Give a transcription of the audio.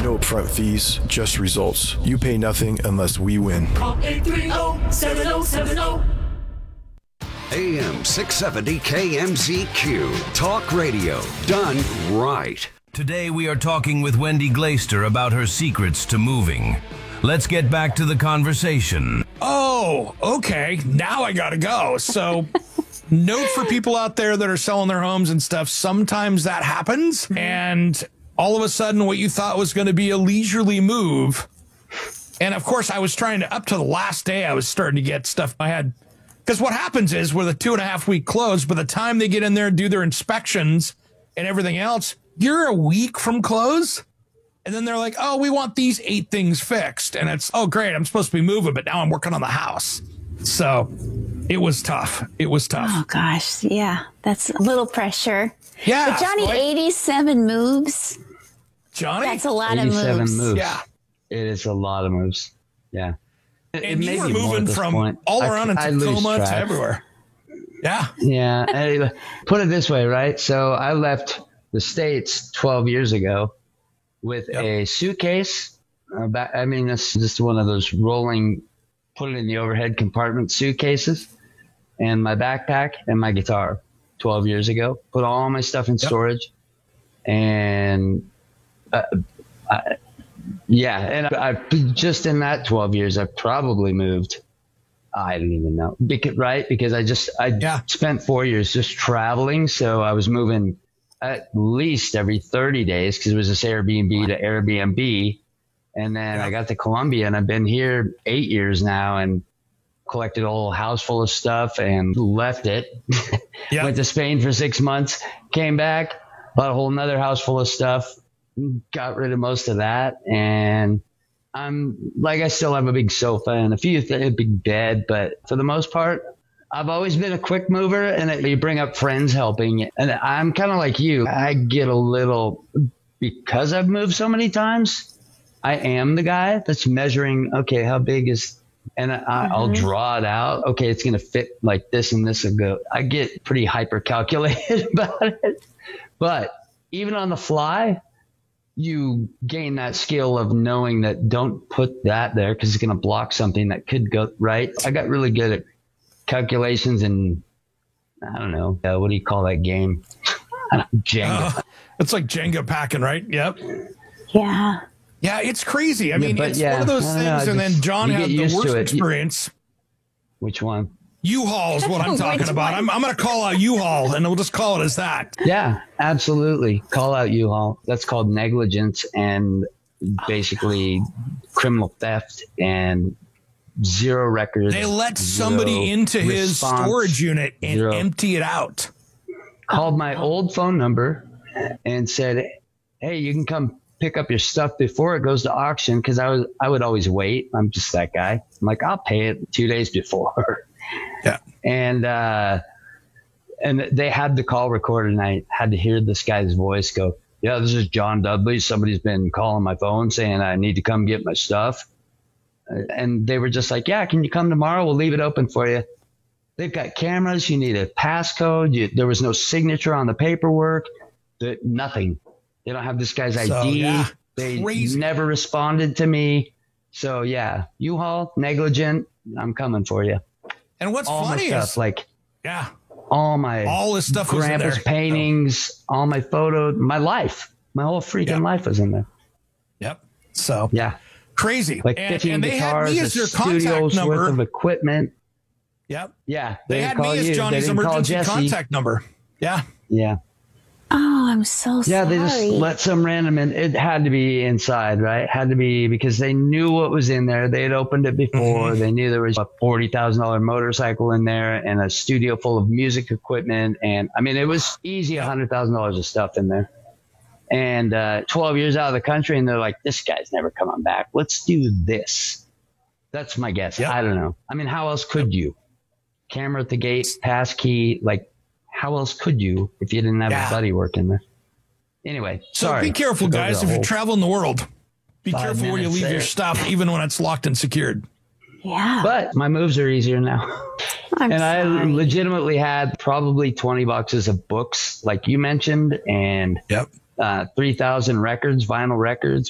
No upfront fees, just results. You pay nothing unless we win. Call 830-7070. AM 670 KMZQ. Talk radio done right. Today we are talking with Wendy Glaister about her secrets to moving. Let's get back to the conversation. Oh, okay. Now I gotta go. So, note for people out there that are selling their homes and stuff, sometimes that happens, and all of a sudden what you thought was going to be a leisurely move. And of course, I was trying to, up to the last day, I was starting to get stuff I had. Because what happens is, with a 2.5 week close, by the time they get in there and do their inspections and everything else, you're a week from close. And then they're like, oh, we want these 8 things fixed. And it's, oh, great, I'm supposed to be moving, but now I'm working on the house. So it was tough. It was tough. Oh, gosh. Yeah, that's a little pressure. Yeah. But Johnny, 87 moves. Johnny? That's a lot of 87 moves. Yeah. It is a lot of moves. Yeah. And you were moving from all around in Tacoma to everywhere. Yeah. Yeah. Anyway, put it this way, right? So I left the States 12 years ago with a suitcase. It's just one of those rolling, put it in the overhead compartment suitcases, and my backpack and my guitar 12 years ago. Put all my stuff in storage. And I've just in that 12 years, I've probably moved. I don't even know. Because I spent 4 years just traveling. So I was moving at least every 30 days because it was this Airbnb to Airbnb. And then I got to Colombia, and I've been here 8 years now and collected a whole house full of stuff and left it. Went to Spain for 6 months, came back, bought a whole nother house full of stuff, got rid of most of that. And I still have a big sofa and a big bed, but for the most part, I've always been a quick mover, and you bring up friends helping. And I'm kind of like you. I get a little, because I've moved so many times, I am the guy that's measuring, okay, how big is, and I'll draw it out. Okay, it's going to fit like this and this will go. I get pretty hyper calculated about it. But even on the fly, you gain that skill of knowing that don't put that there because it's going to block something that could go right. I got really good at calculations and I don't know. What do you call that game? Jenga. It's like Jenga packing, right? Yep. Yeah. Yeah, it's crazy. I mean, it's one of those things. And then John had the worst experience. Which one? U-Haul is what I'm talking about. I'm going to call out U-Haul, and we'll just call it as that. Yeah, absolutely. Call out U-Haul. That's called negligence and basically criminal theft and zero records. They let somebody into his storage unit and empty it out. Called my old phone number and said, hey, you can come pick up your stuff before it goes to auction, because I would always wait. I'm just that guy. I'm like, I'll pay it 2 days before. Yeah. And they had the call recorded, and I had to hear this guy's voice go, yeah, this is John Dudley. Somebody's been calling my phone saying I need to come get my stuff. And they were just like, yeah, can you come tomorrow? We'll leave it open for you. They've got cameras. You need a passcode. There was no signature on the paperwork. Nothing. They don't have this guy's ID. They never responded to me. So, yeah, U-Haul, negligent. I'm coming for you. And what's all funny my stuff, is, all this stuff was grandpa's in there. paintings, all my photos, my life, my whole freaking life was in there. Yep. So crazy. Like 15 and they guitars, had me as a their contact studio's number. worth of equipment. Yep. Yeah. They had me as Johnny's emergency contact number. Yeah. Yeah. Oh, I'm so sorry. Yeah, they just let some random in. It had to be inside, right? It had to be because they knew what was in there. They had opened it before. They knew there was a $40,000 motorcycle in there and a studio full of music equipment. And I mean, it was easy $100,000 of stuff in there. And 12 years out of the country, and they're like, this guy's never coming back. Let's do this. That's my guess. Yep. I don't know. I mean, how else could you? Camera at the gate, pass key, like, how else could you if you didn't have a buddy working there? Anyway, so be careful, guys, if you're traveling the world. Be careful where you leave your stuff, even when it's locked and secured. Yeah. But my moves are easier now. I legitimately had probably 20 boxes of books, like you mentioned, and 3,000 records, vinyl records.